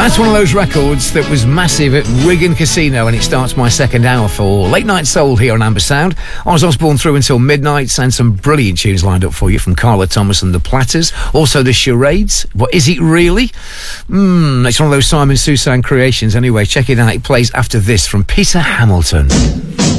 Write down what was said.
That's one of those records that was massive at Wigan Casino, and it starts my second hour for Late Night Soul here on Amber Sound. Oz Osbourne through until midnight, and some brilliant tunes lined up for you from Carla Thomas and the Platters. Also the Charades. What is it really? It's one of those Simon Susan creations. Anyway, check it out. It plays after this from Peter Hamilton.